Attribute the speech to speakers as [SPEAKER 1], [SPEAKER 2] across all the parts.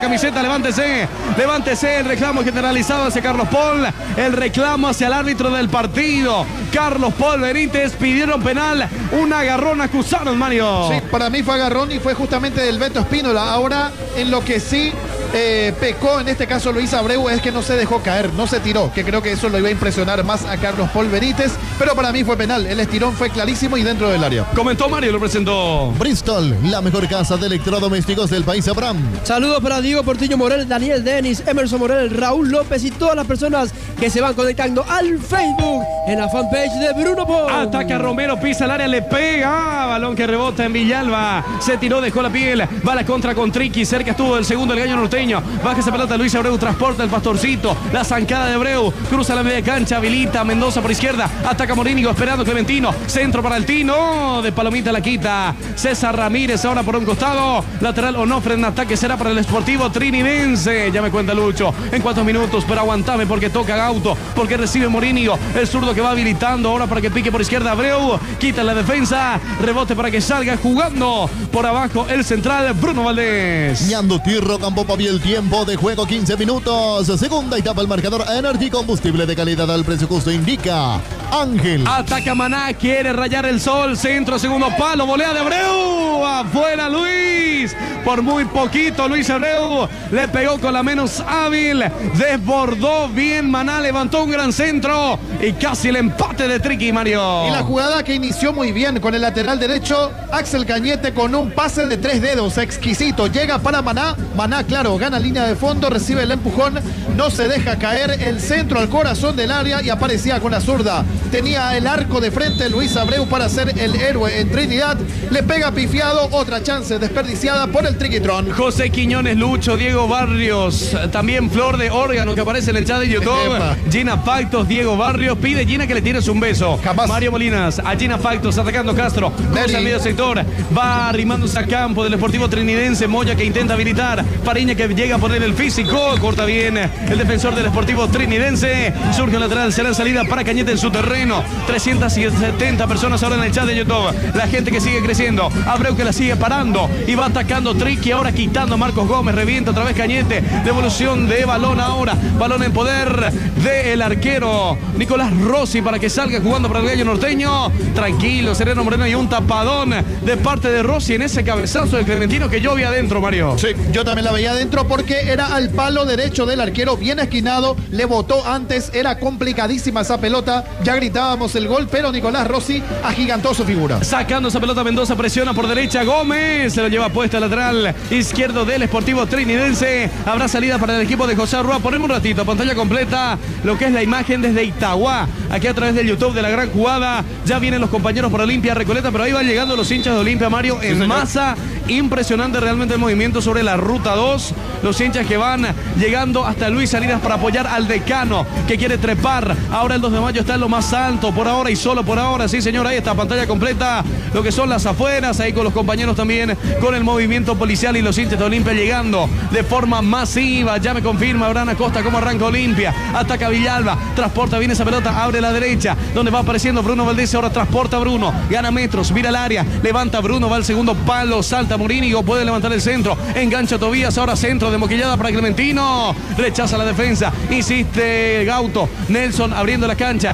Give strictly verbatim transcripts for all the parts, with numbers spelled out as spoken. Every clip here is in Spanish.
[SPEAKER 1] Camiseta, levántese, levántese, el reclamo generalizado hacia Carlos Paul, el reclamo hacia el árbitro del partido, Carlos Paul Benítez, pidieron penal, un agarrón acusaron, Mario.
[SPEAKER 2] Sí, para mí fue agarrón y fue justamente del Beto Espínola. Ahora, en lo que sí eh, pecó, en este caso Luis Abreu, es que no se dejó caer, no se tiró, que creo que eso lo iba a impresionar más a Carlos Paul Benítez, pero para mí fue penal, el estirón fue clarísimo y dentro del área.
[SPEAKER 1] Comentó Mario, lo presentó.
[SPEAKER 3] Bristol, la mejor casa de electrodomésticos del país, Abraham.
[SPEAKER 4] Saludos para Diego Portillo Morel, Daniel Denis, Emerson Morel, Raúl López y todas las personas que se van conectando al Facebook en la fanpage de Bruno Paul.
[SPEAKER 1] Ataca Romero, pisa el área, le pega, balón que rebota en Villalba, se tiró, dejó la piel, va a la contra con Triqui, cerca estuvo el segundo, el gallo norteño, baja esa pelota, Luis Abreu transporta el Pastorcito, la zancada de Abreu, cruza la media cancha, habilita Mendoza por izquierda, ataca Morínigo, esperando Clementino, centro para el Tino, de Palomita la quita, César Ramírez ahora por un costado, lateral Onofre en ataque será para el Sportivo Trinidense, ya me cuenta Lucho, en cuántos minutos, pero aguantame porque toca Gauto, porque recibe Morínigo, el zurdo que va habilitando ahora para que pique por izquierda Abreu, quita la defensa, rebote para que salga jugando por abajo el central Bruno Valdés.
[SPEAKER 3] Ñando Tirro, Campo Pavi, el tiempo de juego quince minutos, segunda etapa el marcador, Energy combustible de calidad al precio justo, indica Ángel.
[SPEAKER 1] Ataca Maná, quiere rayar el sol, centro, segundo palo, volea de Abreu, afuera Luis, por muy poquito Luis Abreu le pegó con la menos hábil, desbordó bien Maná, levantó un gran centro y casi el empate de Triqui, Mario.
[SPEAKER 2] Y la jugada que inició muy bien con el lateral derecho, Axel Cañete con un pase de tres dedos, exquisito, llega para Maná, Maná claro, gana línea de fondo, recibe el empujón, no se deja caer, el centro al corazón del área y aparecía con la zurda, tenía el arco de frente Luis Abreu para ser el héroe en Trinidad, le pega pifiado, otra chance desperdiciada por el Triquitrón.
[SPEAKER 1] José Quiñones, Lucho, Diego Barrios, también Flor de Órgano que aparece en el chat de YouTube,
[SPEAKER 2] Epa.
[SPEAKER 1] Gina Factos, Diego Barrios, pide Gina que le tires un beso.
[SPEAKER 2] Jamás.
[SPEAKER 1] Mario Molinas, a Gina Factos, atacando Castro, cruza el medio sector, va arrimándose a campo del Sportivo Trinidense, Moya que intenta habilitar, Fariña que llega a poner el físico, corta bien el defensor del Sportivo Trinidense, surge el lateral, será en salida para Cañete en su terreno, trescientas setenta personas ahora en el chat de YouTube, la gente que sigue creciendo, Abreu que la sigue parando y va atacando Triqui, ahora quitando a Marcos Gómez, revienta otra vez Cañete, devolución de balón ahora, balón en poder del arquero Nicolás Rossi para que salga jugando para el gallo norteño, tranquilo, sereno Moreno y un tapadón de parte de Rossi en ese cabezazo de Clementino que yo vi adentro, Mario.
[SPEAKER 2] Sí, yo también la veía adentro porque era al palo derecho del arquero, bien esquinado, le botó antes, era complicadísima esa pelota, ya gritábamos el gol, pero Nicolás Rossi agigantó su figura.
[SPEAKER 1] Sacando esa pelota Mendoza, presiona por derecha Gómez, se lo lleva puesta al lateral izquierdo del Sportivo Trinidense, habrá salida para el equipo de José Arrua, ponemos un ratito, pantalla completa, lo que es la imagen desde Itagua, aquí a través del YouTube de la gran jugada, ya vienen los compañeros por Olimpia Recoleta, pero ahí van llegando los hinchas de Olimpia, Mario, en sí, masa, impresionante realmente el movimiento sobre la ruta dos, los hinchas que van llegando hasta Luis Salinas para apoyar al decano, que quiere trepar, ahora el dos de mayo está en lo más alto, por ahora y solo por ahora, sí señor, ahí está, pantalla completa, lo que son las afueras, ahí con los compañeros también, con el movimiento policial y los hinchas de Olimpia llegando de forma masiva, ya me confirma Abraham Acosta cómo arranca Olimpia, ataca Villalba, transporta bien esa pelota, abre la derecha, donde va apareciendo Bruno Valdés, ahora transporta Bruno, gana metros, mira el área, levanta Bruno, va al segundo palo, salta Morínigo, puede levantar el centro, engancha Tobías, ahora centro de moquillada para Clementino, rechaza la defensa, insiste Gauto, Nelson abriendo la cancha,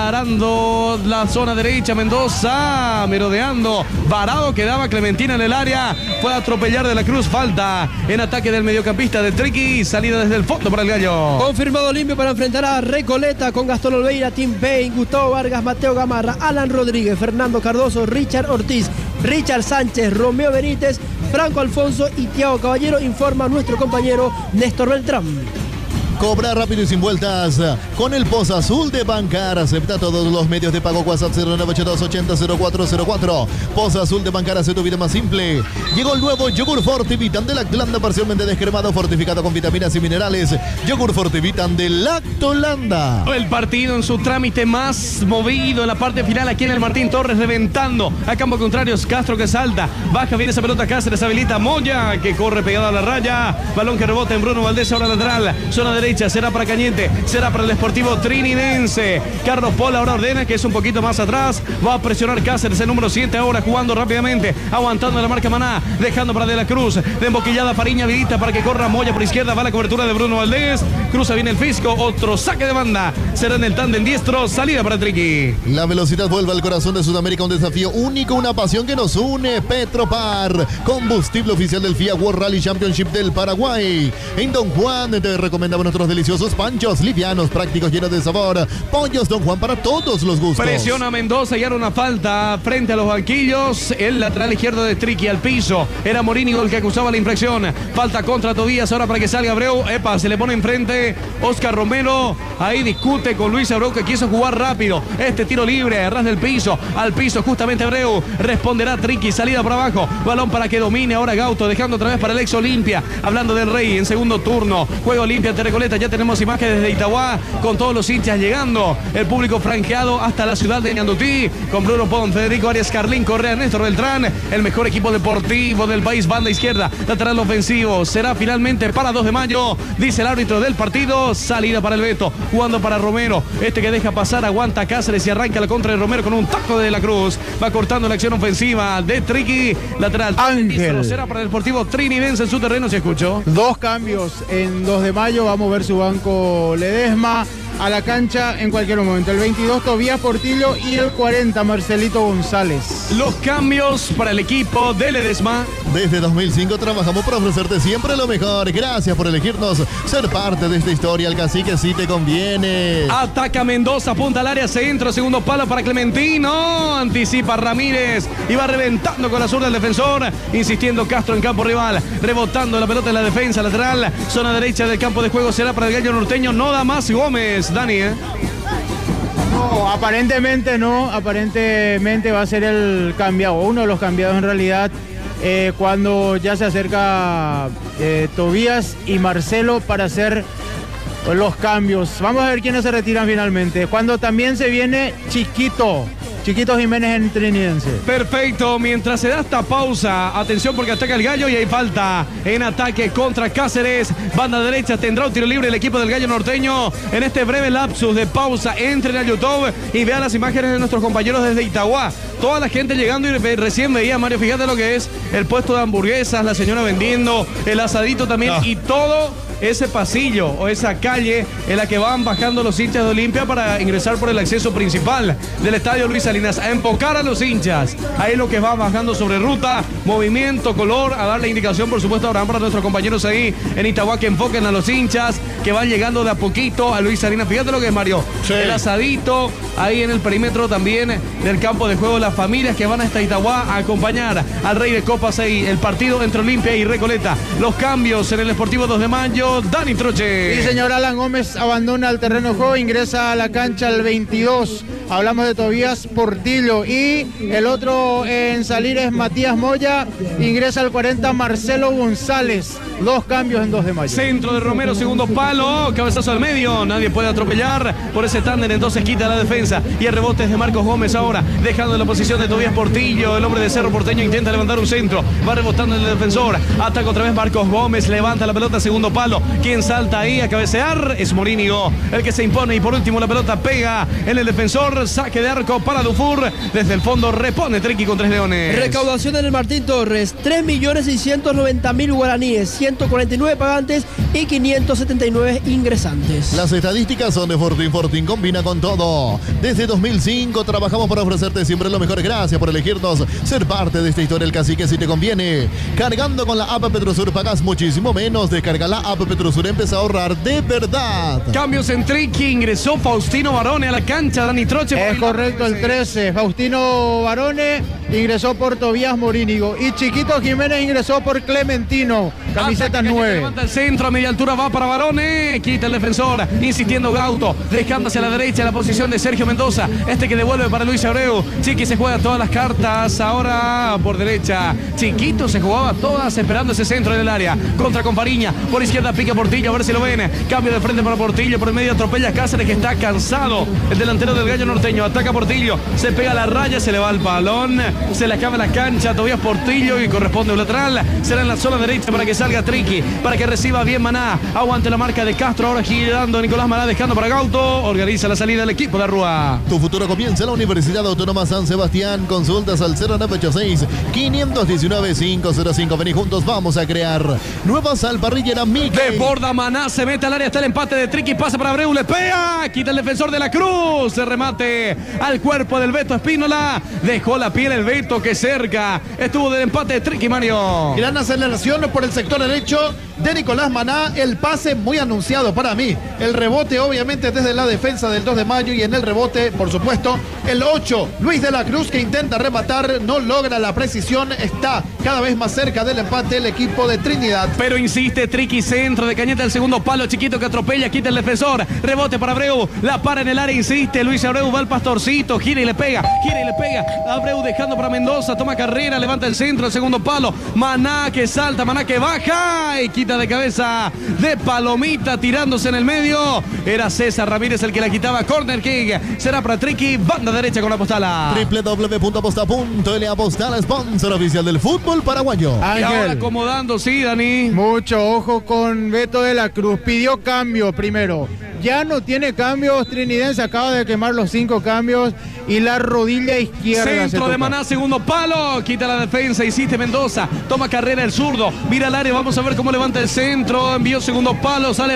[SPEAKER 1] varando la zona derecha, Mendoza, merodeando, varado quedaba Clementina en el área, fue a atropellar de la Cruz, falta en ataque del mediocampista de Triqui, salida desde el fondo para el gallo.
[SPEAKER 4] Confirmado Olimpia para enfrentar a Recoleta con Gastón Olveira, Tim Payne, Gustavo Vargas, Mateo Gamarra, Alan Rodríguez, Fernando Cardoso, Richard Ortiz, Richard Sánchez, Romeo Benítez, Franco Alfonso y Thiago Caballero, informa nuestro compañero Néstor Beltrán.
[SPEAKER 3] Cobra rápido y sin vueltas con el Pozo Azul de Bancar. Acepta todos los medios de pago. WhatsApp cero nueve ocho dos ochenta cero cuatro cero cuatro. Pozo Azul de Bancar hace tu vida más simple. Llegó el nuevo yogur Fortivitan de Lactolanda, parcialmente descremado, fortificado con vitaminas y minerales. Yogur Fortivitan de Lactolanda.
[SPEAKER 1] El partido en su trámite más movido en la parte final aquí en el Martín Torres, reventando a campo contrario. Castro que salta, baja bien esa pelota, Cáceres habilita Moya que corre pegada a la raya. Balón que rebota en Bruno Valdés, ahora lateral, zona derecha. derecha será para Cañete, será para el Sportivo Trinidense. Carlos Paul ahora ordena, que es un poquito más atrás. Va a presionar Cáceres, el número siete, ahora jugando rápidamente, aguantando la marca Maná, dejando para De la Cruz. De emboquillada Fariña habilita para que corra Moya por izquierda. Va la cobertura de Bruno Valdés. Cruza bien el Fisco, otro saque de banda. Será en el tándem diestro, salida para Triqui.
[SPEAKER 3] La velocidad vuelve al corazón de Sudamérica, un desafío único, una pasión que nos une. Petropar, combustible oficial del F I A World Rally Championship del Paraguay. En Don Juan te recomendamos nuestros deliciosos panchos, livianos, prácticos, llenos de sabor. Pollos Don Juan para todos los gustos.
[SPEAKER 1] Presiona Mendoza y ahora una falta frente a los banquillos. El lateral izquierdo de Triqui al piso. Era Morínigo el que acusaba la infracción. Falta contra Tobías ahora para que salga Abreu. Epa, se le pone enfrente Oscar Romero. Ahí discute con Luis Abreu, que quiso jugar rápido. Este tiro libre, a ras del piso. Al piso justamente Abreu. Responderá Triqui, salida por abajo. Balón para que domine ahora Gauto, dejando otra vez para el ex Olimpia. Hablando del Rey en segundo turno. Juego Olimpia ante Recoleta. Ya tenemos imágenes desde Itagua con todos los hinchas llegando. El público franqueado hasta la ciudad de Ñandutí. Con Bruno Pon, Federico Arias, Carlín Correa, Néstor Beltrán. El mejor equipo deportivo del país. Banda izquierda, lateral ofensivo. Será finalmente para dos de mayo. Dice el árbitro del partido. Salida para el Beto. Jugando para Romero. Este que deja pasar, aguanta Cáceres y arranca la contra de Romero con un taco de De la Cruz. Va cortando la acción ofensiva de Triqui. Lateral.
[SPEAKER 5] Ángel.
[SPEAKER 1] Será para el Deportivo Trinidense en su terreno, se escuchó.
[SPEAKER 5] Dos cambios en dos de mayo. Vamos a ver su banco Ledesma a la cancha en cualquier momento. El veintidós Tobías Portillo y el cuarenta Marcelito González.
[SPEAKER 1] Los cambios para el equipo de Ledesma.
[SPEAKER 3] Desde dos mil cinco trabajamos para ofrecerte siempre lo mejor. Gracias por elegirnos, ser parte de esta historia. El Cacique sí te conviene.
[SPEAKER 1] Ataca Mendoza, punta al área, centro, segundo palo para Clementino. Anticipa Ramírez y va reventando con la zurda el defensor. Insistiendo Castro en campo rival. Rebotando la pelota en la defensa lateral. Zona derecha del campo de juego será para el Gallo Norteño. No da más Gómez. Dani, ¿eh?
[SPEAKER 5] No, aparentemente no. Aparentemente va a ser el cambiado. Uno de los cambiados en realidad. Eh, cuando ya se acerca eh, Tobías y Marcelo para hacer los cambios. Vamos a ver quiénes se retiran finalmente. Cuando también se viene Chiquito. Chiquito Jiménez en Trinidense.
[SPEAKER 1] Perfecto, mientras se da esta pausa, atención porque ataca el Gallo y hay falta en ataque contra Cáceres. Banda derecha, tendrá un tiro libre el equipo del Gallo Norteño. En este breve lapsus de pausa, entren a YouTube y vean las imágenes de nuestros compañeros desde Itagua. Toda la gente llegando y recién veía, Mario, fíjate lo que es el puesto de hamburguesas, la señora vendiendo, el asadito también no. Y todo ese pasillo o esa calle en la que van bajando los hinchas de Olimpia para ingresar por el acceso principal del estadio Luis Salinas, a enfocar a los hinchas. Ahí lo que va bajando sobre ruta, movimiento, color, a darle indicación, por supuesto, ahora para nuestros compañeros ahí en Itagua que enfoquen a los hinchas que van llegando de a poquito a Luis Salinas. Fíjate lo que es, Mario. Sí. El asadito, ahí en el perímetro también del campo de juego, las familias que van hasta Itagua a acompañar al Rey de Copas ahí, el partido entre Olimpia y Recoleta. Los cambios en el Sportivo dos de mayo. Dani Troche.
[SPEAKER 5] Sí, señor. Alan Gómez abandona el terreno de juego, ingresa a la cancha el veintidós. Hablamos de Tobías Portillo. Y el otro en salir es Matías Moya. Ingresa al cuarenta Marcelo González. Dos cambios en dos de mayo.
[SPEAKER 1] Centro de Romero, segundo palo. Cabezazo al medio. Nadie puede atropellar por ese tándem. Entonces quita la defensa. Y el rebote es de Marcos Gómez ahora. Dejando la posición de Tobías Portillo. El hombre de Cerro Porteño intenta levantar un centro. Va rebotando el defensor. Ataca otra vez Marcos Gómez. Levanta la pelota, segundo palo. Quien salta ahí a cabecear es Morínigo, el que se impone. Y por último la pelota pega en el defensor. Saque de arco para Dufour. Desde el fondo repone Triqui con tres leones.
[SPEAKER 4] Recaudación en el Martín Torres, tres millones seiscientos noventa mil guaraníes, ciento cuarenta y nueve pagantes y quinientos setenta y nueve ingresantes.
[SPEAKER 3] Las estadísticas son de Fortín. Fortín combina con todo. Desde dos mil cinco trabajamos para ofrecerte siempre lo mejor. Gracias por elegirnos, ser parte de esta historia. El Cacique si te conviene. Cargando con la app Petrosur pagas muchísimo menos. Descarga la app Petrosur, empieza a ahorrar de verdad.
[SPEAKER 1] Cambios en Triqui, ingresó Faustino Barone a la cancha. Dani Troche.
[SPEAKER 5] Es correcto, el trece. Faustino Barone ingresó por Tobías Morínigo. Y Chiquito Jiménez ingresó por Clementino. Camiseta nueve.
[SPEAKER 1] Levanta el centro, a media altura va para Barone. Quita el defensor, insistiendo Gauto. Dejando hacia la derecha la posición de Sergio Mendoza. Este que devuelve para Luis Abreu. Chiqui se juega todas las cartas. Ahora por derecha. Chiquito se jugaba todas esperando ese centro en el área. Contra con Fariña. Por izquierda pica Portillo, a ver si lo ven. Cambio de frente para Portillo, por el medio atropella a Cáceres, que está cansado. El delantero del Gallo Norteño, ataca Portillo, se pega a la raya, se le va el balón, se le acaba la cancha, todavía es Portillo y corresponde un lateral. Será en la zona derecha para que salga Triqui, para que reciba bien Maná. Aguante la marca de Castro, ahora girando Nicolás Maná, dejando para Gauto. Organiza la salida del equipo de Rúa.
[SPEAKER 3] Tu futuro comienza en la Universidad Autónoma San Sebastián. Consultas al cero nueve ocho seis, cinco uno nueve, cinco cero cinco. Vení juntos, vamos a crear nueva sal parrillera Mickey.
[SPEAKER 1] Desborda Maná, se mete al área, está el empate de Triqui, pasa para Abreu, le pega, quita el defensor de la Cruz, se remate al cuerpo del Beto Espínola, dejó la piel el Beto, que cerca estuvo del empate de Triqui, Mario.
[SPEAKER 2] Gran aceleración por el sector derecho de Nicolás Maná, el pase muy anunciado para mí, el rebote obviamente desde la defensa del dos de mayo y en el rebote, por supuesto, el ocho, Luis de la Cruz, que intenta rematar, no logra la precisión, está cada vez más cerca del empate el equipo de Trinidad.
[SPEAKER 1] Pero insiste Triqui, centro de Cañete, el segundo palo, chiquito que atropella, quita el defensor, rebote para Abreu, la para en el área, insiste, Luis Abreu va al Pastorcito, gira y le pega, gira y le pega, Abreu dejando para Mendoza, toma carrera, levanta el centro, el segundo palo, Maná que salta, Maná que baja y quita de cabeza de Palomita, tirándose en el medio, era César Ramírez el que la quitaba, corner kick, será para Triqui, banda derecha con la Apostala.
[SPEAKER 3] doble u doble u doble u punto aposta punto ele, Apostala, sponsor oficial del fútbol paraguayo.
[SPEAKER 1] Y ahora
[SPEAKER 5] Ángel,
[SPEAKER 1] acomodando, sí, Dani.
[SPEAKER 5] mucho ojo con Beto de la Cruz. Pidió cambio primero. Ya no tiene cambios. Trinidense acaba de quemar los cinco cambios y la rodilla izquierda.
[SPEAKER 1] Centro de Maná, segundo palo, quita la defensa, insiste Mendoza, toma carrera el zurdo, mira al área, vamos a ver cómo levanta el centro, envió segundo palo, sale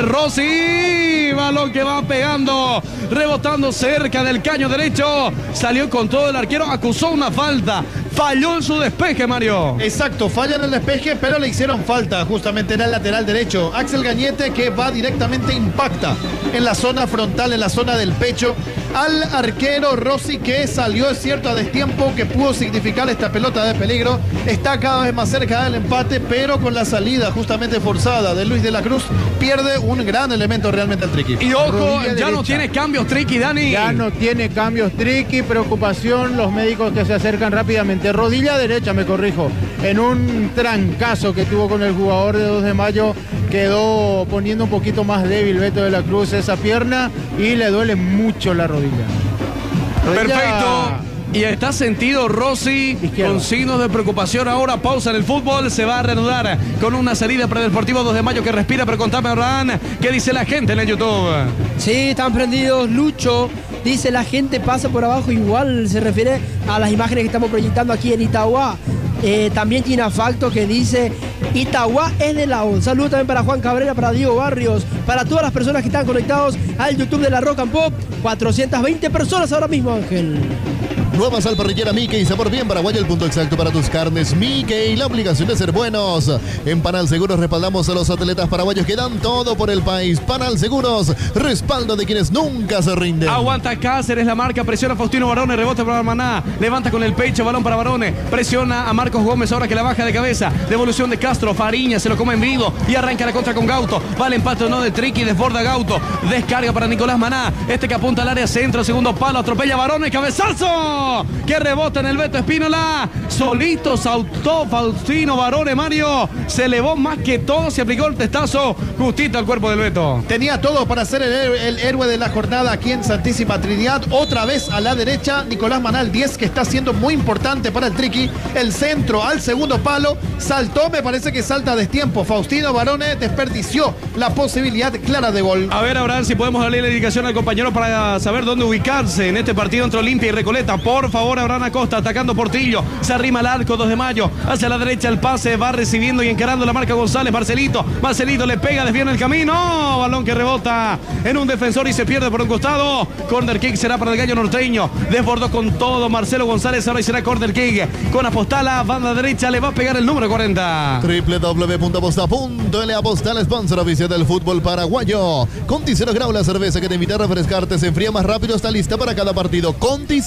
[SPEAKER 1] Rossi, balón que va pegando, rebotando cerca del caño derecho, salió con todo el arquero, acusó una falta, falló en su despeje, Mario.
[SPEAKER 2] Exacto, falla en el despeje, pero le hicieron falta, justamente era el lateral derecho. Axel Gañete, que va directamente, impacta en la zona frontal, en la zona del pecho, al arquero Rossi, que salió, es cierto, a destiempo, que pudo significar esta pelota de peligro. Está cada vez más cerca del empate, pero con la salida justamente forzada de Luis de la Cruz, pierde un gran elemento realmente el Triqui.
[SPEAKER 1] Y ojo,
[SPEAKER 5] Rodilla
[SPEAKER 1] ya
[SPEAKER 5] derecha.
[SPEAKER 1] no tiene cambios Triqui, Dani.
[SPEAKER 5] Ya no tiene cambios Triqui, preocupación, los médicos que se acercan rápidamente. Rodilla derecha, me corrijo, en un trancazo que tuvo con el jugador de dos de mayo, quedó poniendo un poquito más débil Beto de la Cruz esa pierna y le duele mucho la rodilla. Rodilla-
[SPEAKER 1] Perfecto. Y está sentido Rossi,
[SPEAKER 5] Izquierda.
[SPEAKER 1] con signos de preocupación. Ahora pausa en el fútbol, se va a reanudar con una salida para el Deportivo dos de mayo que respira. Pero contame, Abraham, ¿qué dice la gente en el YouTube?
[SPEAKER 4] Sí, están prendidos. Lucho dice: la gente pasa por abajo. Igual se refiere a las imágenes que estamos proyectando aquí en Itagua. Eh, también Gina Facto, que dice: Itagua es de la O. Saludos también para Juan Cabrera, para Diego Barrios, para todas las personas que están conectados al YouTube de la Rock and Pop. cuatrocientas veinte personas ahora mismo, Ángel.
[SPEAKER 3] Nueva sal parrillera Mickey, sabor bien paraguayo, el punto exacto para tus carnes. Mickey, la obligación de ser buenos. En Panal Seguros respaldamos a los atletas paraguayos que dan todo por el país. Panal Seguros, respaldo de quienes nunca se rinden.
[SPEAKER 1] Aguanta Cáceres, la marca, presiona a Faustino Barone, rebote para Maná, levanta con el pecho, balón para Barone, presiona a Marcos Gómez, ahora que la baja de cabeza, devolución de Castro, Fariña, se lo come en vivo y arranca la contra con Gauto, va el empate o no de Triqui, desborda Gauto, descarga para Nicolás Maná, este que apunta al área centro, segundo palo, atropella a Barone, cabezazo, que rebota en el Beto Espínola, solito saltó Faustino Barone, Mario, se elevó más que todo, se aplicó el testazo justito al cuerpo del Beto.
[SPEAKER 2] Tenía todo para ser el, héroe- el héroe de la jornada aquí en Santísima Trinidad. Otra vez a la derecha, Nicolás Manal, diez, que está siendo muy importante para el Triqui. El centro al segundo palo, saltó, me parece que salta a destiempo. Faustino Barone desperdició la posibilidad clara de gol.
[SPEAKER 1] A ver, Abraham, si podemos darle la indicación al compañero para saber dónde ubicarse en este partido entre Olimpia y Recoleta. Por favor, Abraham Acosta, atacando Portillo, se arrima al arco, dos de mayo, hacia la derecha el pase, va recibiendo y encarando la marca González, Marcelito, Marcelito le pega, desvía en el camino, balón que rebota en un defensor y se pierde por un costado, corner kick será para el Gallo Norteño, desbordó con todo Marcelo González, ahora será corner kick, con Apostala, banda derecha, le va a pegar el número cuarenta.
[SPEAKER 3] doble u doble u doble u punto aposta punto ele, Apostala, sponsor oficial del fútbol paraguayo. Conti Cero Grau, la cerveza que te invita a refrescarte, se enfría más rápido, está lista para cada partido. Conti Cero Grau.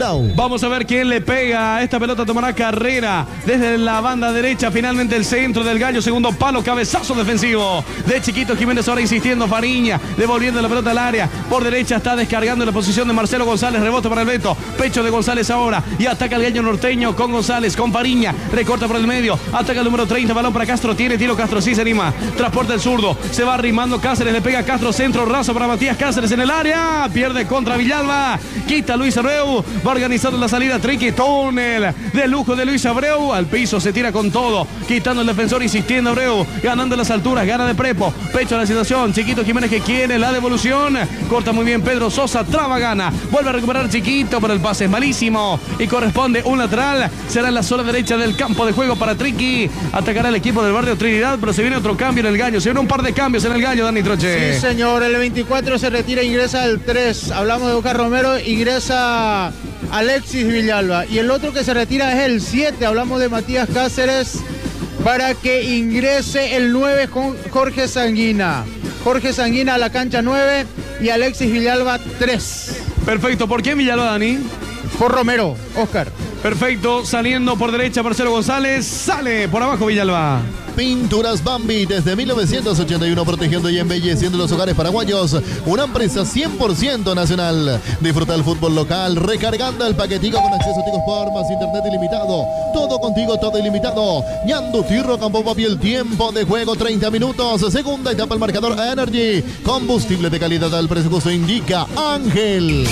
[SPEAKER 3] Grau.
[SPEAKER 1] Vamos a ver quién le pega. Esta pelota tomará carrera desde la banda derecha. Finalmente el centro del Gallo. Segundo palo, cabezazo defensivo de Chiquito Jiménez. Ahora insistiendo Fariña, devolviendo la pelota al área. Por derecha está descargando la posición de Marcelo González. Rebote para el Beto. Pecho de González ahora. Y ataca el Gallo norteño con González, con Fariña. Recorta por el medio. Ataca el número treinta. Balón para Castro. Tiene tiro Castro. Sí se anima. Transporta el zurdo. Se va arrimando Cáceres. Le pega a Castro. Centro raso para Matías Cáceres en el área. Pierde contra Villalba. Quita Luis Abreu. Va organizando la salida. Triqui. Túnel de lujo de Luis Abreu. Al piso se tira con todo. Quitando el defensor. Insistiendo Abreu. Ganando las alturas. Gana de Prepo. Pecho a la situación. Chiquito Jiménez que quiere la devolución. Corta muy bien Pedro Sosa. Traba gana. Vuelve a recuperar Chiquito. Pero el pase es malísimo. Y corresponde un lateral. Será en la zona derecha del campo de juego para Triqui. Atacará el equipo del Barrio Trinidad. Pero se viene otro cambio en el Gallo. Se viene un par de cambios en el Gallo, Dani Troche.
[SPEAKER 5] Sí, señor. El veinticuatro se retira. Ingresa el tres. Hablamos de Oscar Romero. Ingresa Alexis Villalba. Y el otro que se retira es el siete. Hablamos de Matías Cáceres. Para que ingrese el nueve con Jorge Sanguina. Jorge Sanguina a la cancha nueve y Alexis Villalba tres.
[SPEAKER 1] Perfecto. ¿Por qué Villalba, Dani?
[SPEAKER 5] Por Romero, Oscar.
[SPEAKER 1] Perfecto. Saliendo por derecha Marcelo González. Sale por abajo Villalba.
[SPEAKER 3] Pinturas Bambi, desde mil novecientos ochenta y uno, protegiendo y embelleciendo los hogares paraguayos. Una empresa cien por ciento nacional. Disfruta el fútbol local, recargando el paquetico con acceso a Tigo Sport, más internet ilimitado. Todo contigo, todo ilimitado. Ñandu Tirro, Campo Papi, el tiempo de juego, treinta minutos. Segunda etapa, el marcador Energy. Combustible de calidad al presupuesto indica Ángel.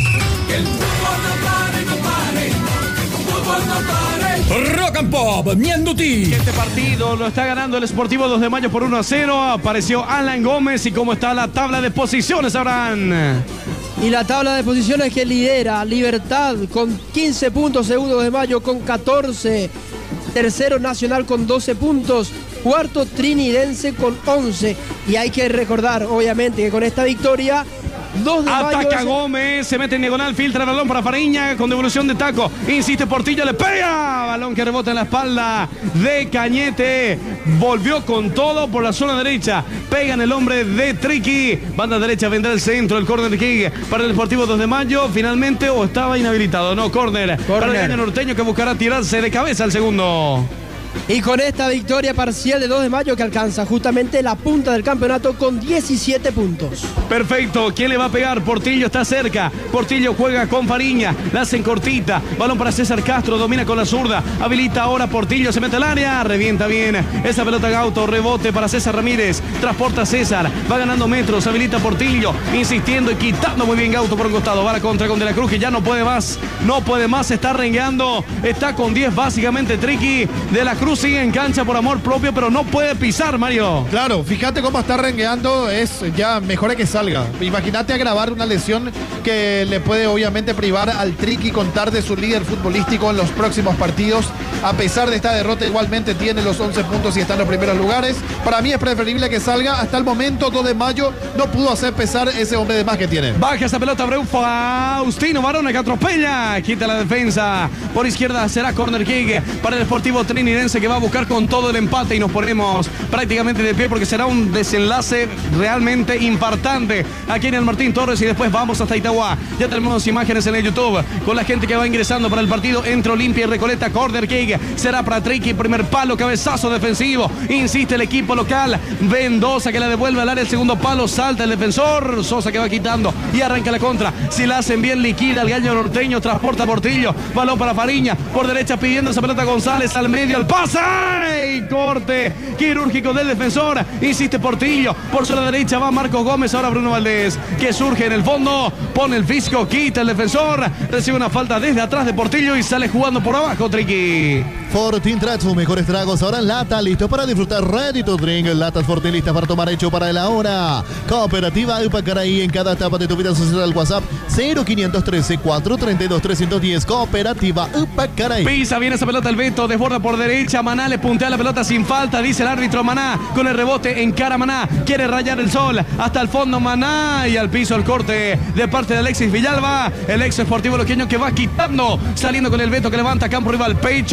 [SPEAKER 6] El fútbol no pare, no pare. El fútbol no pare.
[SPEAKER 7] Rock and Pop, Ñanduti.
[SPEAKER 1] Este partido lo está ganando el Sportivo dos de mayo por uno a cero. Apareció Alan Gómez. ¿Y cómo está la tabla de posiciones, Abraham?
[SPEAKER 4] Y la tabla de posiciones que lidera Libertad con quince puntos, segundo dos de mayo con catorce, tercero Nacional con doce puntos, cuarto Trinidense con once. Y hay que recordar, obviamente, que con esta victoria dos de mayo
[SPEAKER 1] Ataca
[SPEAKER 4] es...
[SPEAKER 1] Gómez, se mete en diagonal, filtra el balón para Fariña con devolución de taco. Insiste Portillo, le pega. Balón que rebota en la espalda de Cañete. Volvió con todo por la zona derecha. Pega en el hombre de Triqui. Banda derecha vendrá el centro, el córner kick para el Deportivo dos de mayo. Finalmente, o estaba inhabilitado. No, córner para el Gallo norteño que buscará tirarse de cabeza al segundo.
[SPEAKER 4] Y con esta victoria parcial de dos de mayo que alcanza justamente la punta del campeonato con diecisiete puntos.
[SPEAKER 1] Perfecto. ¿Quién le va a pegar? Portillo está cerca. Portillo juega con Fariña. La hacen cortita. Balón para César Castro. Domina con la zurda. Habilita ahora Portillo. Se mete al área. Revienta bien. Esa pelota Gauto. Rebote para César Ramírez. Transporta a César. Va ganando metros. Habilita Portillo. Insistiendo y quitando muy bien Gauto por un costado. Va a la contra con De la Cruz que ya no puede más. No puede más. Está rengueando. Está con diez básicamente Triqui. De la Cruz sigue en cancha por amor propio, pero no puede pisar, Mario.
[SPEAKER 2] Claro, fíjate cómo está rengueando, es ya mejor que salga. Imagínate agravar una lesión que le puede obviamente privar al Triqui contar de su líder futbolístico en los próximos partidos. A pesar de esta derrota, igualmente tiene los once puntos y está en los primeros lugares. Para mí es preferible que salga. Hasta el momento, dos de mayo, no pudo hacer pesar ese hombre de más que tiene.
[SPEAKER 1] Baja esa pelota, Abreu. Faustino Barona que atropella. Quita la defensa. Por izquierda será corner kick para el Sportivo Trinidense que va a buscar con todo el empate y nos ponemos prácticamente de pie porque será un desenlace realmente impactante aquí en el Martín Torres y después vamos hasta Itagua. Ya tenemos imágenes en el YouTube con la gente que va ingresando para el partido entre Olimpia y Recoleta. Corner kick será para Triqui, primer palo, cabezazo defensivo. Insiste el equipo local. Mendoza que la devuelve al área, el segundo palo, salta el defensor. Sosa que va quitando y arranca la contra. Si la hacen bien, liquida el Gallo norteño, transporta a Portillo. Balón para Fariña, por derecha pidiendo esa pelota González al medio, al pase. Y corte quirúrgico del defensor. Insiste Portillo. Por su derecha va Marcos Gómez. Ahora Bruno Valdés que surge en el fondo. Pone el físico. Quita el defensor. Recibe una falta desde atrás de Portillo y sale jugando por abajo Triqui.
[SPEAKER 3] Fortin Tracks, sus mejores tragos ahora en lata, listo para disfrutar, ready to drink. Latas Fortin listas para tomar, hecho para el ahora. Cooperativa Upacaraí, en cada etapa de tu vida social al WhatsApp cero quinientos trece, cuatrocientos treinta y dos, trescientos diez. Cooperativa Upacaraí.
[SPEAKER 1] Pisa bien esa pelota el Beto, desborda por derecha. Maná le puntea la pelota sin falta, dice el árbitro. Maná con el rebote en cara Maná. Quiere rayar el sol hasta el fondo Maná y al piso el corte de parte de Alexis Villalba. El ex Sportivo Loqueño que va quitando, saliendo con el Beto que levanta campo rival, pecho de parte de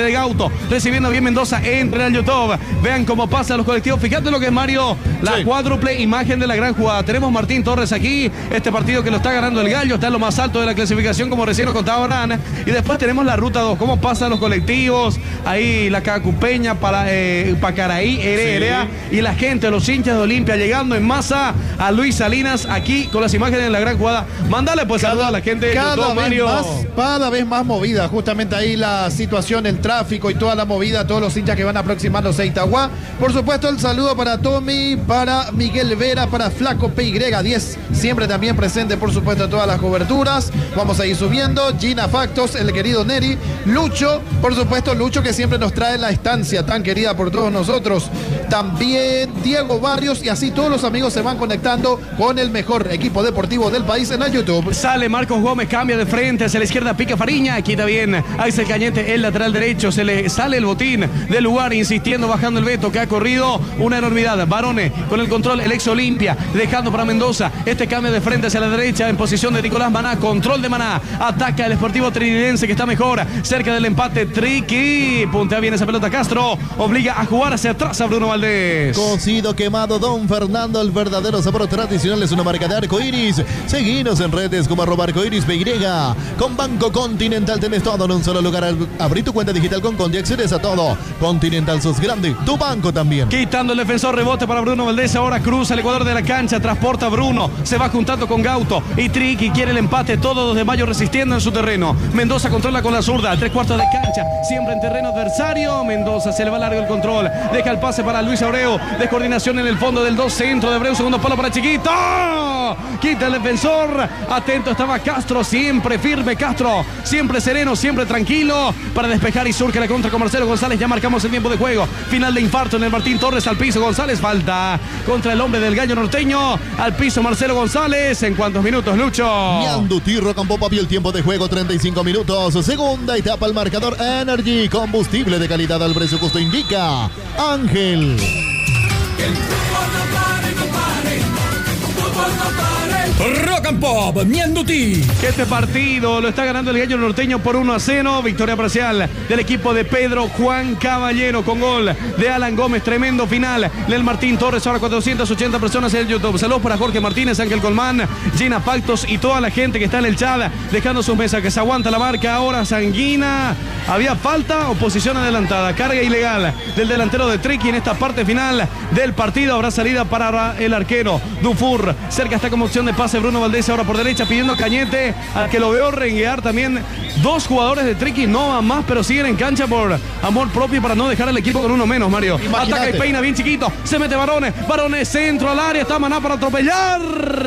[SPEAKER 1] de Gauto, recibiendo bien Mendoza, entren al YouTube, vean cómo pasan los colectivos. Fíjate lo que es, Mario, la
[SPEAKER 3] Sí.
[SPEAKER 1] cuádruple imagen de la gran jugada. Tenemos Martín Torres aquí, este partido que lo está ganando el Gallo, está en lo más alto de la clasificación, como recién nos contaba Arana. Y después tenemos la ruta dos, cómo pasan los colectivos, ahí la Cacupeña, para, eh, Pacaraí, Herea, y la gente, los hinchas de Olimpia, llegando en masa a Luis Salinas, aquí con las imágenes de la gran jugada. Mándale pues saludos a la gente de
[SPEAKER 2] Cada
[SPEAKER 1] YouTube,
[SPEAKER 2] vez
[SPEAKER 1] Mario.
[SPEAKER 2] más, cada vez más movida, justamente ahí la situación, el tráfico y toda la movida, todos los hinchas que van aproximándose a Itagua. Por supuesto, el saludo para Tommy, para Miguel Vera, para Flaco P Y diez, siempre también presente, por supuesto, en todas las coberturas. Vamos a ir subiendo. Gina Factos, el querido Neri, Lucho, por supuesto, Lucho que siempre nos trae la estancia tan querida por todos nosotros. También Diego Barrios, y así todos los amigos se van conectando con el mejor equipo deportivo del país en el YouTube.
[SPEAKER 1] Sale Marcos Gómez, cambia de frente hacia la izquierda, pica Fariña, quita bien Axel Cañete, el lateral derecho, se le sale el botín del lugar, insistiendo, bajando el Beto, que ha corrido una enormidad. Barone con el control, el ex Olimpia, dejando para Mendoza, este cambio de frente hacia la derecha, en posición de Nicolás Maná, control de Maná, ataca el Sportivo Trinidense que está mejor, cerca del empate, Triqui, puntea bien esa pelota Castro, obliga a jugar hacia atrás a Bruno Valdés.
[SPEAKER 3] Cocido quemado Don Fernando, el verdadero sabor tradicional, es una marca de arco iris. Seguinos en redes como arroba arcoiris B Y. Con Banco Continental tenés todo en un solo lugar. Abrí tu cuenta digital con Conti, accedes a todo. Continental, sos grande, tu banco también.
[SPEAKER 1] Quitando el defensor, rebote para Bruno Valdés, ahora cruza el Ecuador de la cancha, transporta a Bruno, se va juntando con Gauto y Triqui quiere el empate, todos los de Mayo resistiendo en su terreno. Mendoza controla con la zurda, tres cuartos de cancha, siempre en terreno adversario. Mendoza se le va largo el control, deja el pase para Luis Abreu, descoordinación en el fondo del dos, centro de Abreu, segundo palo para Chiquito, quita el defensor, atento estaba Castro, siempre firme Castro, siempre sereno, siempre tranquilo, para despejar y surge la contra con Marcelo González. Ya marcamos el tiempo de juego, final de infarto en el Martín Torres, al piso González, falta contra el hombre del Gallo Norteño, al piso Marcelo González. ¿En cuántos minutos, Lucho?
[SPEAKER 3] Ñandutí, Rock and Pop, y el tiempo de juego treinta y cinco minutos. Segunda etapa, el marcador Energy, combustible de calidad al precio justo, indica Ángel.
[SPEAKER 6] Que el fútbol no pare, no pare. Fútbol no pare.
[SPEAKER 7] Rock and Pop, Ñandutí.
[SPEAKER 1] Que este partido lo está ganando el Gallo Norteño por uno a cero. Victoria parcial del equipo de Pedro Juan Caballero con gol de Alan Gómez. Tremendo final del Martín Torres. Ahora cuatrocientas ochenta personas en el YouTube. Saludos para Jorge Martínez, Ángel Colmán, Gina Pactos y toda la gente que está en el chat dejando sus mesas. Que se aguanta la marca ahora Sanguina. Había falta o posición adelantada. Carga ilegal del delantero de Triqui en esta parte final del partido. Habrá salida para el arquero Dufour. Cerca está como opción de pase Bruno Valdés ahora por derecha pidiendo a Cañete, al que lo veo renguear también. Dos jugadores de Triqui no van más, pero siguen en cancha por amor propio para no dejar al equipo con uno menos, Mario.
[SPEAKER 2] Imagínate.
[SPEAKER 1] Ataca y peina bien chiquito, se mete Barones, Barones centro al área, está Maná para atropellar,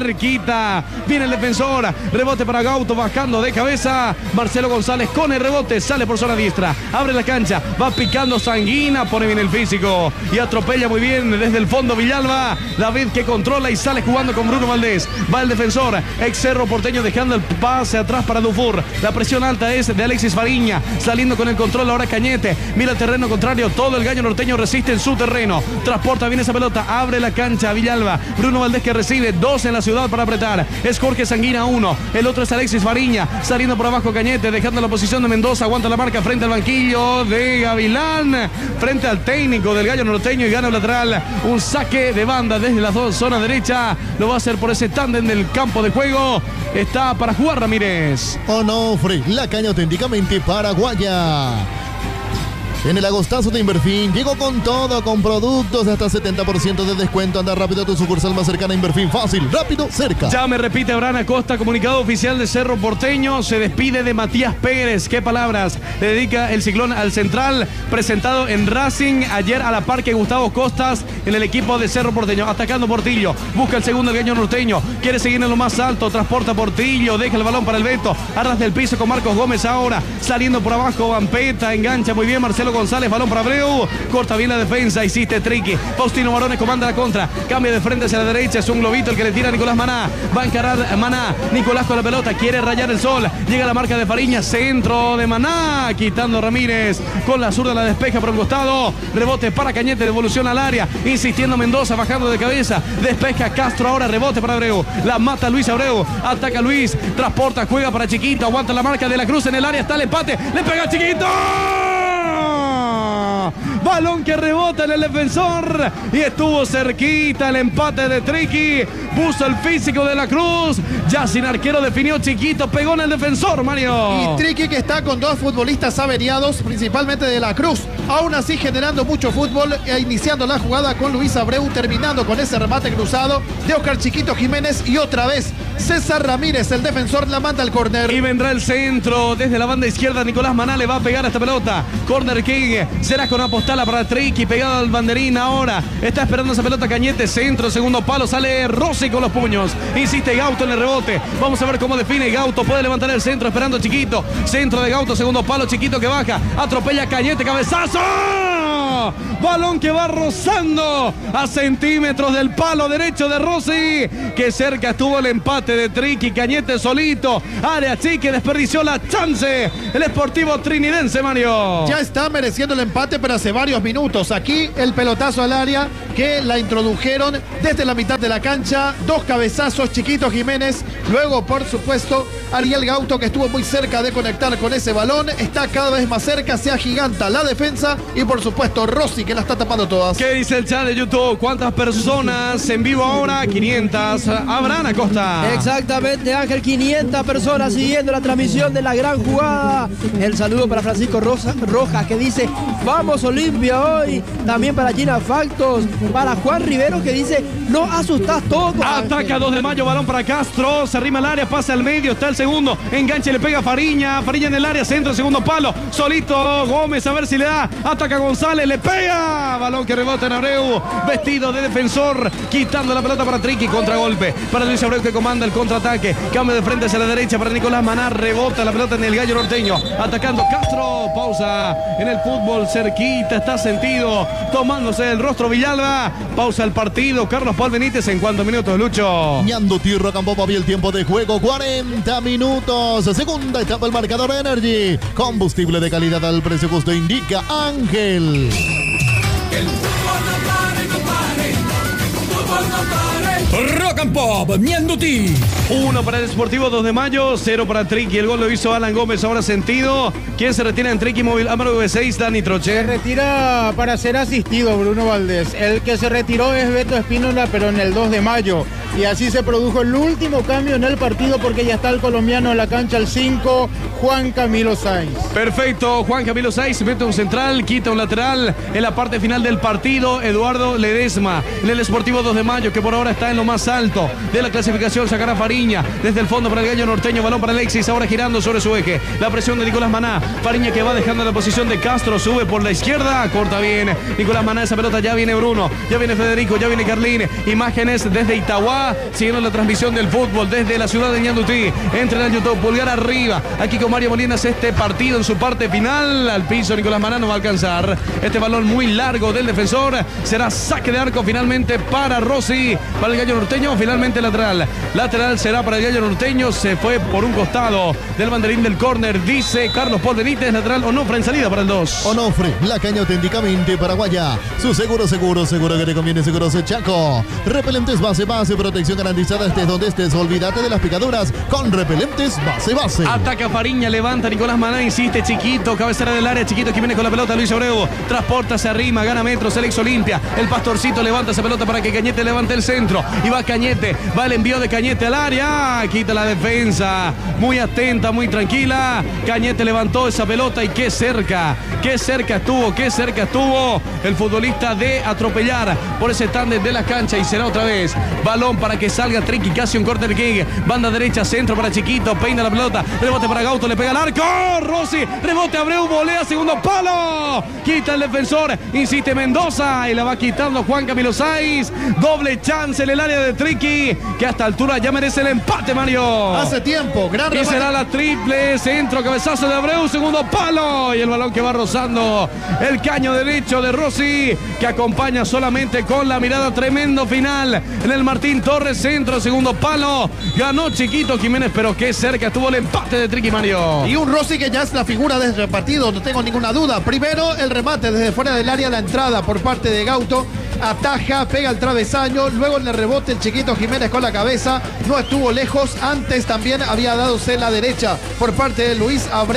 [SPEAKER 1] quita, viene el defensor, rebote para Gauto, bajando de cabeza, Marcelo González con el rebote, sale por zona diestra, abre la cancha, va picando Sanguina, pone bien el físico y atropella muy bien desde el fondo Villalba, David que controla y sale jugando con Bruno Valdés, va el defensor, ex Cerro Porteño dejando el pase atrás para Dufour, la presión alta es de Alexis Fariña, saliendo con el control ahora Cañete, mira el terreno contrario, todo el Gallo Norteño resiste en su terreno, transporta bien esa pelota, abre la cancha Villalba, Bruno Valdés que recibe, dos en la ciudad para apretar, es Jorge Sanguina uno, el otro es Alexis Fariña, saliendo por abajo Cañete, dejando la posición de Mendoza, aguanta la marca frente al banquillo de Gavilán, frente al técnico del Gallo Norteño y gana el lateral, un saque de banda desde la zona derecha, lo va a hacer por ese tándem del campo de juego, está para jugar Ramírez.
[SPEAKER 3] Onofre, la caña auténticamente paraguaya. En el agostazo de Inverfin llegó con todo, con productos de hasta setenta por ciento de descuento. Anda rápido a tu sucursal más cercana. Inverfin, fácil, rápido, cerca.
[SPEAKER 1] Ya me repite Abraham Acosta, comunicado oficial de Cerro Porteño, se despide de Matías Pérez. Qué palabras le dedica el ciclón al central, presentado en Racing ayer a la par que Gustavo Costas en el equipo de Cerro Porteño. Atacando Portillo, busca el segundo el Gallo Norteño, quiere seguir en lo más alto, transporta Portillo, deja el balón para el Beto, arras del piso con Marcos Gómez ahora, saliendo por abajo, Vampeta, engancha muy bien Marcelo González, balón para Abreu, corta bien la defensa, hiciste Triqui, Faustino Barones comanda la contra, cambia de frente hacia la derecha, es un globito el que le tira a Nicolás Maná, va a encarar Maná, Nicolás con la pelota, quiere rayar el sol, llega la marca de Fariña, centro de Maná, quitando Ramírez, con la zurda la despeja por un costado, rebote para Cañete, devolución al área, insistiendo Mendoza, bajando de cabeza, despeja Castro, ahora rebote para Abreu, la mata Luis Abreu, ataca Luis, transporta, juega para Chiquito, aguanta la marca de la Cruz en el área, está el empate, le pega Chiquito. balón que rebota en el defensor y estuvo cerquita el empate de Triqui, puso el físico de la Cruz, ya sin arquero definió Chiquito, pegó en el defensor, Mario.
[SPEAKER 2] Y Triqui, que está con dos futbolistas averiados, principalmente de la Cruz, aún así generando mucho fútbol e iniciando la jugada con Luis Abreu, terminando con ese remate cruzado de Oscar Chiquito Jiménez y otra vez César Ramírez, el defensor, la manda al córner.
[SPEAKER 1] Y vendrá el centro desde la banda izquierda. Nicolás Maná le va a pegar a esta pelota. Corner King será con Apostala para Triqui, pegado al banderín ahora. Está esperando esa pelota Cañete, centro, segundo palo, sale Rossi con los puños. Insiste Gauto en el rebote. Vamos a ver cómo define Gauto. Puede levantar el centro esperando Chiquito. Centro de Gauto, segundo palo, Chiquito que baja. Atropella Cañete, cabezazo. Balón que va rozando a centímetros del palo derecho de Rossi. Que cerca estuvo el empate de Triqui. Cañete solito. Área chique, desperdició la chance. El Sportivo Trinidense, Mario.
[SPEAKER 2] Ya está mereciendo el empate, pero hace varios minutos. Aquí el pelotazo al área que la introdujeron desde la mitad de la cancha. Dos cabezazos, Chiquito Jiménez. Luego, por supuesto, Ariel Gauto, que estuvo muy cerca de conectar con ese balón. Está cada vez más cerca, se agiganta la defensa. Y por supuesto, Rossi, que la está tapando todas.
[SPEAKER 1] ¿Qué dice el chat de YouTube? ¿Cuántas personas en vivo ahora? quinientas. Abraham Acosta.
[SPEAKER 4] Exactamente, Ángel, quinientas personas siguiendo la transmisión de la gran jugada. El saludo para Francisco Rosa, Rojas, que dice, vamos Olimpia hoy. También para Gina Factos, para Juan Rivero, que dice, no asustas todo.
[SPEAKER 1] Ataca dos de mayo, balón para Castro, se arrima al área, pasa al medio, está el segundo, enganche, le pega Fariña, Fariña en el área, centro, segundo palo, solito Gómez, a ver si le da, ataca González, le pega, balón que rebota en Abreu, vestido de defensor, quitando la pelota para Triqui, contragolpe, para Luis Abreu que comanda el contraataque, cambio de frente hacia la derecha para Nicolás Maná, rebota la pelota en el Gallo Norteño, atacando Castro, pausa en el fútbol, cerquita, está sentido, tomándose el rostro Villalba, pausa el partido, Carlos Paul Benítez, en cuántos minutos, Lucho.
[SPEAKER 3] Ñando Tirro Campo había el tiempo de juego, cuarenta minutos, segunda etapa el marcador Energy, combustible de calidad al precio justo, indica Ángel.
[SPEAKER 6] El fútbol no pare, no pare. Fútbol no pare.
[SPEAKER 7] Rock and Pop, Ñandutí.
[SPEAKER 1] Uno para el Sportivo, dos de mayo, cero para Triqui. El gol lo hizo Alan Gómez, ahora sentido. ¿Quién se retira en Triqui Móvil? Amaro V seis, Dani
[SPEAKER 5] Se
[SPEAKER 1] Troche.
[SPEAKER 5] retira para ser asistido Bruno Valdés. El que se retiró es Beto Espínola, pero en el dos de mayo. Y así se produjo el último cambio en el partido porque ya está el colombiano en la cancha, el cinco, Juan Camilo Sáenz.
[SPEAKER 1] Perfecto, Juan Camilo Sáenz mete un central, quita un lateral en la parte final del partido. Eduardo Ledesma en el Sportivo dos de mayo, que por ahora está en lo más alto de la clasificación. Sacará Fariña desde el fondo para el Gallo Norteño, balón para Alexis, ahora girando sobre su eje. La presión de Nicolás Maná, Fariña que va dejando la posición de Castro, sube por la izquierda, corta bien Nicolás Maná, esa pelota, ya viene Bruno, ya viene Federico, ya viene Carlín. Imágenes desde Itagua, siguiendo la transmisión del fútbol desde la ciudad de Ñandutí. Entra en el YouTube, pulgar arriba, aquí con Mario Molinas, este partido en su parte final. Al piso Nicolás Maná, no va a alcanzar. Este balón muy largo del defensor, será saque de arco finalmente para Rossi, para el Gallo Norteño, finalmente lateral. Lateral será para el Gallo Norteño, se fue por un costado del banderín del córner, dice Carlos Paul Benítez, lateral Onofre en salida para el dos.
[SPEAKER 3] Onofre, la caña auténticamente paraguaya. Su seguro, seguro, seguro que te conviene, Seguros Chaco. Repelentes base, base, protección garantizada, estés donde estés, olvídate de las picaduras con repelentes base, base.
[SPEAKER 1] Ataca Fariña, levanta Nicolás Maná, insiste Chiquito, cabecera del área, Chiquito Jiménez con la pelota, Luis Abreu, transporta, se arrima, gana metros, el ex Olimpia, el Pastorcito levanta esa pelota para que Cañete levante el centro, y va Cañete, va el envío de Cañete al área, quita la defensa, muy atenta, muy tranquila, Cañete levantó esa pelota y qué cerca, qué cerca estuvo, qué cerca estuvo el futbolista de atropellar por ese tándem de la cancha, y será otra vez balón para que salga Triqui, casi un corner king, banda derecha, centro para Chiquito, peina la pelota, rebote para Gauto, le pega al arco, Rossi, rebote Abreu, volea, segundo palo, quita el defensor, insiste Mendoza y la va quitando Juan Camilo Sáenz, doble chance en el área de Triqui, que a esta altura ya merece el empate, Mario.
[SPEAKER 2] Hace tiempo, gran
[SPEAKER 1] Y
[SPEAKER 2] remate.
[SPEAKER 1] será la triple, centro, cabezazo de Abreu, segundo palo, y el balón que va rozando el caño derecho de Rossi, que acompaña solamente con la mirada, tremendo final en el Martín Torres, centro, segundo palo, ganó Chiquito Jiménez, pero qué cerca estuvo el empate de Triqui, Mario.
[SPEAKER 2] Y un Rossi que ya es la figura de este partido, no tengo ninguna duda. Primero el remate desde fuera del área, la entrada por parte de Gauto, ataja, pega el travesaño, luego en el rebote el Chiquito Jiménez con la cabeza, no estuvo lejos, antes también había dadose la derecha por parte de Luis Abreu,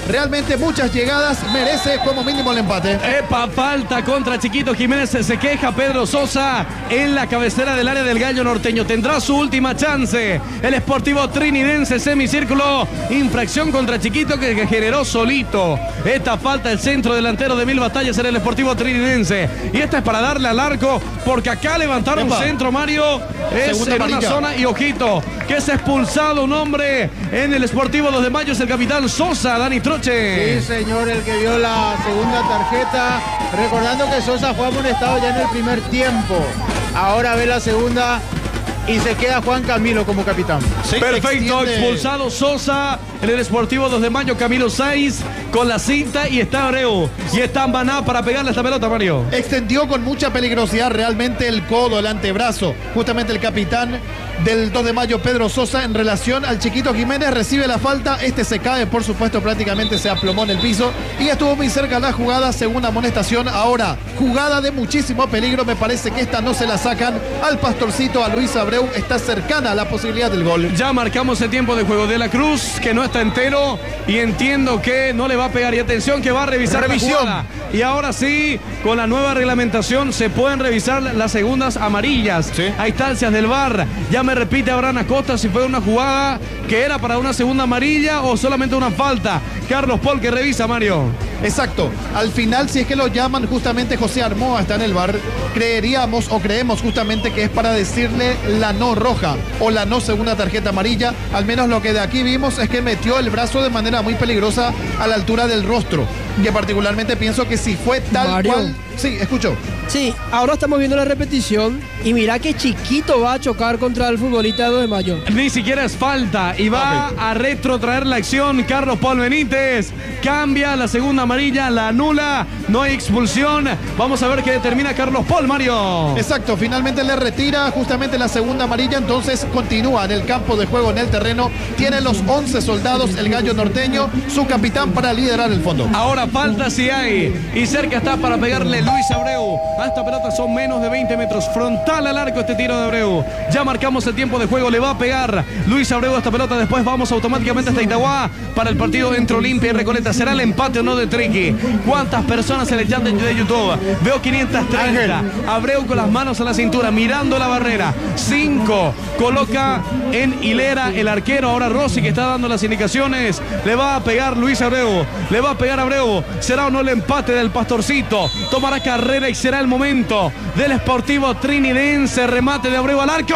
[SPEAKER 2] realmente muchas llegadas, merece como mínimo el empate.
[SPEAKER 1] Epa, falta contra Chiquito Jiménez, se queja Pedro Sosa en la cabecera del área del Gallo Norteño. Tendrá su última chance el Sportivo Trinidense, semicírculo, infracción contra Chiquito que, que generó solito esta falta el centro delantero de Mil Batallas en el Sportivo Trinidense. Y esta es para darle al arco, porque acá levantaron un centro, Mario, es
[SPEAKER 2] Segunda
[SPEAKER 1] en
[SPEAKER 2] amarilla.
[SPEAKER 1] una zona, y ojito, que es expulsado un hombre en el Sportivo dos de Mayo, es el capitán Sosa, Dani Troche.
[SPEAKER 5] Sí, señor, el que vio la segunda tarjeta. Recordando que Sosa fue amonestado ya en el primer tiempo. Ahora ve la segunda y se queda Juan Camilo como capitán.
[SPEAKER 2] Sí,
[SPEAKER 1] Perfecto,
[SPEAKER 2] extiende.
[SPEAKER 1] expulsado Sosa en el Sportivo dos de Mayo, Camilo Saiz con la cinta, y está Abreu y está Maná para pegarle esta pelota, Mario.
[SPEAKER 2] Extendió con mucha peligrosidad realmente el codo, el antebrazo. Justamente el capitán del dos de Mayo, Pedro Sosa, en relación al Chiquito Jiménez, recibe la falta. Este se cae, por supuesto, prácticamente se aplomó en el piso y estuvo muy cerca la jugada, segunda amonestación. Ahora, jugada de muchísimo peligro. Me parece que esta no se la sacan al Pastorcito, a Luis Abreu. Está cercana a la posibilidad del gol.
[SPEAKER 1] Ya marcamos el tiempo de juego de la Cruz, que no está entero, y entiendo que no le va a pegar. Y atención que va a revisar
[SPEAKER 2] Revisión.
[SPEAKER 1] la jugada. Y ahora sí, con la nueva reglamentación se pueden revisar las segundas amarillas.
[SPEAKER 2] Sí.
[SPEAKER 1] A instancias del V A R. Ya me repite Abraham Acosta si fue una jugada que era para una segunda amarilla o solamente una falta. Carlos Paul que revisa, Mario.
[SPEAKER 2] Exacto. Al final, si es que lo llaman justamente José Armoa, está en el V A R, creeríamos o creemos justamente que es para decirle la no roja o la no segunda tarjeta amarilla. Al menos lo que de aquí vimos es que metió el brazo de manera muy peligrosa a la altura del rostro. Que particularmente pienso que si fue tal
[SPEAKER 4] Mario.
[SPEAKER 2] cual... Sí, escucho.
[SPEAKER 4] Sí, ahora estamos viendo la repetición y mira que Chiquito va a chocar contra el futbolista dos de Mayo.
[SPEAKER 1] Ni siquiera es falta y va a retrotraer la acción Carlos Paul Benítez. Cambia la segunda amarilla, la anula, no hay expulsión. Vamos a ver qué determina Carlos Paul, Mario.
[SPEAKER 2] Exacto, finalmente le retira justamente la segunda amarilla, entonces continúa en el campo de juego, en el terreno. Tiene los once soldados el Gallo Norteño, su capitán para liderar el fondo.
[SPEAKER 1] Ahora falta si hay, y cerca está para pegarle Luis Abreu. A esta pelota son menos de veinte metros, frontal al arco este tiro de Abreu. Ya marcamos el tiempo de juego, le va a pegar Luis Abreu a esta pelota. Después vamos automáticamente hasta Itagua para el partido entre Olimpia y Recoleta. ¿Será el empate o no de Triqui? ¿Cuántas personas en el chat de YouTube? Veo quinientos treinta. Abreu con las manos a la cintura, mirando la barrera. cinco. Coloca en hilera el arquero. Ahora Rossi, que está dando las indicaciones. Le va a pegar Luis Abreu. Le va a pegar Abreu. ¿Será o no el empate del Pastorcito? Tomará carrera y será el momento del Sportivo Trinidense. Remate de Abreu al arco.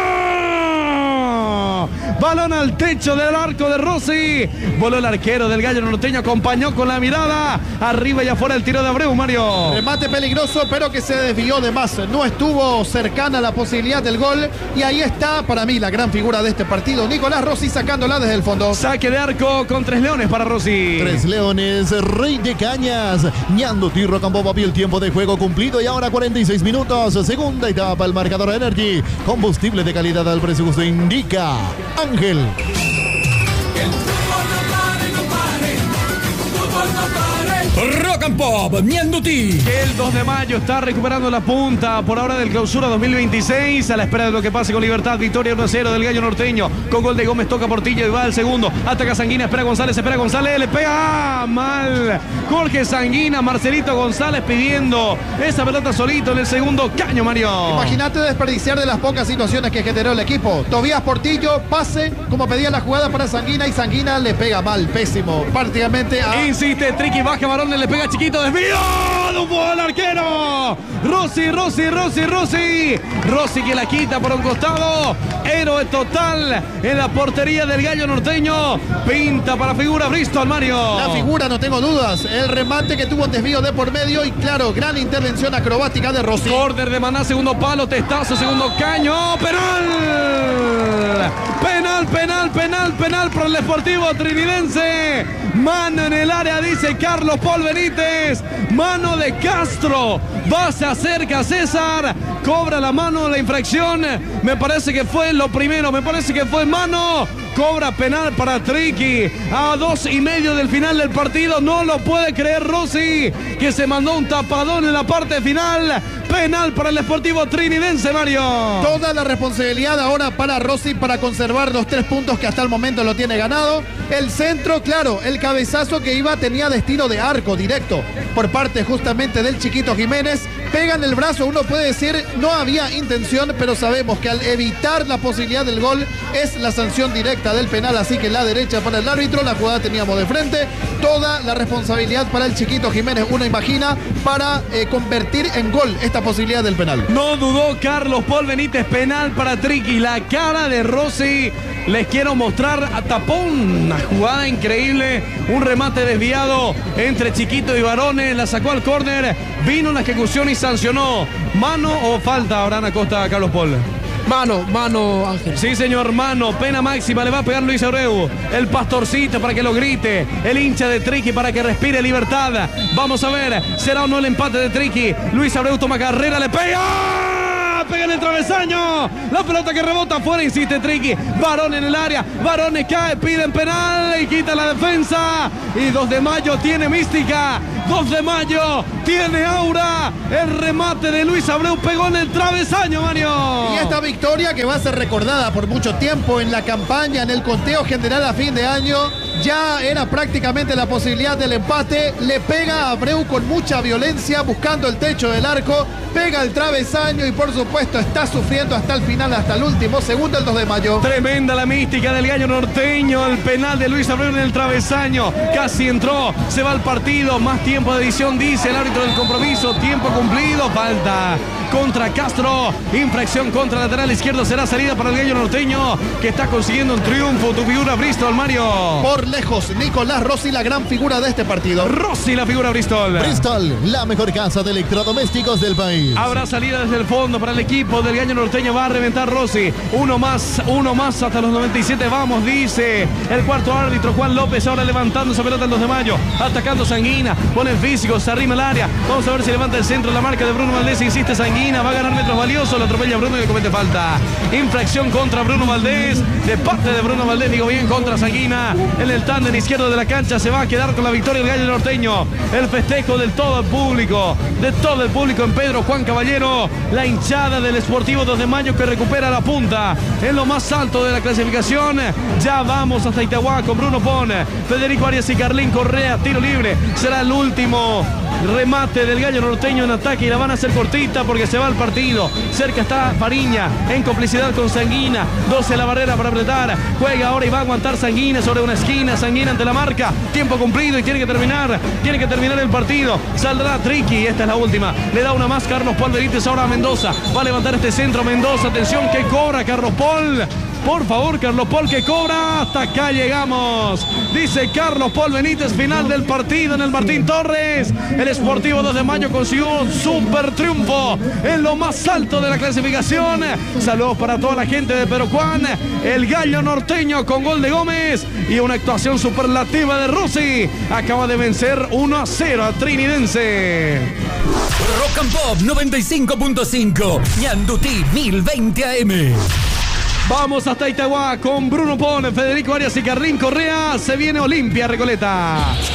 [SPEAKER 1] Balón al techo del arco de Rossi. Voló el arquero del Gallo Norteño, acompañó con la mirada. Arriba y afuera el tiro de Abreu, Mario.
[SPEAKER 2] Remate peligroso, pero que se desvió de más. No estuvo cercana a la posibilidad del gol. Y ahí está, para mí, la gran figura de este partido, Nicolás Rossi, sacándola desde el fondo.
[SPEAKER 1] Saque de arco con tres leones para Rossi.
[SPEAKER 3] Tres Leones, Rey de Cañas, Ñando Tirro Campo Papi, el tiempo de juego cumplido y ahora cuarenta y seis minutos, segunda etapa, el marcador Energy, combustible de calidad al precio justo indica Ángel.
[SPEAKER 6] Que el fútbol no pare, no pare, fútbol no pare.
[SPEAKER 7] Rock and Pop, Ñandutí.
[SPEAKER 1] El dos de mayo está recuperando la punta por ahora del clausura dos mil veintiséis, a la espera de lo que pase con Libertad. Victoria uno a cero del Gallo Norteño, con gol de Gómez, toca Portillo y va al segundo, ataca Sanguina, espera González, espera González, le pega ¡ah! Mal Jorge Sanguina, Marcelito González pidiendo esa pelota solito en el segundo caño, Mario.
[SPEAKER 2] Imagínate desperdiciar de las pocas situaciones que generó el equipo. Tobías Portillo, pase, como pedía la jugada para Sanguina, y Sanguina le pega mal, pésimo, prácticamente a...
[SPEAKER 1] Insiste, Triqui, baja Barón, le pega Chiquito, desvío, no pudo el arquero. Rossi, Rossi, Rossi, Rossi. Rossi que la quita por un costado. Héroe total en la portería del Gallo Norteño. Pinta para figura Bristol, Mario.
[SPEAKER 2] La figura, no tengo dudas. El remate que tuvo un desvío de por medio y claro, gran intervención acrobática de Rossi.
[SPEAKER 1] Corner de Maná, segundo palo, testazo, segundo caño. Penal. Penal, penal, penal, penal para el Sportivo Trinidense. Mano en el área, dice Carlos Paul Benítez. Mano de Castro. Va, se acerca César. Cobra la mano la infracción. Me parece que fue lo primero. Me parece que fue mano. Cobra penal para Triqui. A dos y medio del final del partido. No lo puede creer Rossi, que se mandó un tapadón en la parte final. Penal para el Sportivo Trinidense, Mario.
[SPEAKER 2] Toda la responsabilidad ahora para Rossi para conservar los tres puntos que hasta el momento lo tiene ganado. El centro, claro, el cabezazo que iba tenía destino de arco directo por parte justamente del Chiquito Jiménez. Pega en el brazo, uno puede decir no había intención, pero sabemos que al evitar la posibilidad del gol es la sanción directa del penal, así que la derecha para el árbitro, la jugada teníamos de frente. Toda la responsabilidad para el Chiquito Jiménez, uno imagina, para eh, convertir en gol esta posibilidad del penal.
[SPEAKER 1] No dudó Carlos Paul Benítez, penal para Triqui. La cara de Rossi, les quiero mostrar a tapón, una jugada increíble, un remate desviado entre Chiquito y Varones, la sacó al córner, vino la ejecución y sancionó. ¿Mano o falta ahora en Acosta a Carlos Paul?
[SPEAKER 4] Mano, mano, Ángel.
[SPEAKER 1] Sí, señor, mano, pena máxima, le va a pegar Luis Abreu. El pastorcito para que lo grite, el hincha de Triqui para que respire libertad. Vamos a ver, ¿será o no el empate de Triqui? Luis Abreu toma carrera, le pega. Pega en el travesaño. La pelota que rebota afuera, insiste Triqui. Varón en el área. Varones cae, piden penal y quita la defensa. Y dos de mayo tiene mística. dos de mayo tiene aura. El remate de Luis Abreu pegó en el travesaño, Mario.
[SPEAKER 2] Y esta victoria que va a ser recordada por mucho tiempo en la campaña, en el conteo general a fin de año. Ya era prácticamente la posibilidad del empate. Le pega a Abreu con mucha violencia, buscando el techo del arco. Pega el travesaño y por supuesto está sufriendo hasta el final, hasta el último segundo, el dos de mayo.
[SPEAKER 1] Tremenda la mística del gallo norteño. El penal de Luis Abreu en el travesaño. Casi entró, se va al partido. Más tiempo de edición, dice el árbitro del compromiso. Tiempo cumplido, falta contra Castro. Infracción contra lateral izquierdo. Será salida para el gallo norteño, que está consiguiendo un triunfo. Tu figura, Bristol, Mario.
[SPEAKER 2] Por lejos, Nicolás Rossi, la gran figura de este partido.
[SPEAKER 1] Rossi, la figura, Bristol.
[SPEAKER 3] Bristol, la mejor casa de electrodomésticos del país.
[SPEAKER 1] Habrá salida desde el fondo para el equipo del gallo norteño. Va a reventar Rossi. Uno más, uno más hasta los noventa y siete. Vamos, dice el cuarto árbitro Juan López. Ahora levantando esa pelota el dos de mayo. Atacando Sanguina. Pone el físico, se arrima el área. Vamos a ver si levanta el centro. La marca de Bruno Valdés. Insiste Sanguina. Va a ganar metros valiosos. Lo atropella Bruno y le comete falta. Infracción contra Bruno Valdés. De parte de Bruno Valdés, digo bien, contra Sanguina. En el tándem izquierdo de la cancha se va a quedar con la victoria del gallo norteño. El festejo del todo el público. De todo el público en Pedro Juan Caballero. La hinchada del Sportivo dos de mayo que recupera la punta en lo más alto de la clasificación. Ya vamos hasta Itagua con Bruno Pon, Federico Arias y Carlín Correa. Tiro libre. Será el último remate del gallo norteño en ataque y la van a hacer cortita porque se va al partido. Cerca está Fariña en complicidad con Sanguina. doce la barrera para apretar. Juega ahora y va a aguantar Sanguina sobre una esquina. Sanguina ante la marca. Tiempo cumplido y tiene que terminar. Tiene que terminar el partido. Saldrá Triqui. Esta es la última. Le da una más Carlos Paul Benítez ahora a Mendoza. Va a levantar este centro Mendoza. Atención que cobra Carlos Paul. Por favor, Carlos Paul que cobra. Hasta acá llegamos. Dice Carlos Paul Benítez. Final del partido en el Martín Torres. El Sportivo dos de mayo consiguió un super triunfo en lo más alto de la clasificación. Saludos para toda la gente de Pedro Juan. El gallo norteño con gol de Gómez y una actuación superlativa de Rossi. Acaba de vencer uno a cero a Trinidense.
[SPEAKER 7] Rock and Pop noventa y cinco punto cinco. Ñandutí mil veinte A M.
[SPEAKER 1] Vamos hasta Itagua con Bruno Pon, Federico Arias y Carlín Correa. Se viene Olimpia Recoleta.